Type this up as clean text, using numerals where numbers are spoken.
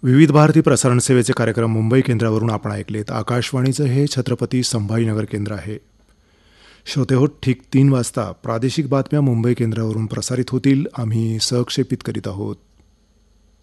विविध भारती प्रसारण सेवेचे कार्यक्रम मुंबई केंद्रावरून आपण ऐकलेत. आकाशवाणीचं हे छत्रपती संभाजीनगर केंद्र आहे. श्रोते हो, ठीक 3 वाजता प्रादेशिक बातम्या मुंबई केंद्रावरून प्रसारित होतील. आम्ही सहक्षेपित करीत आहोत.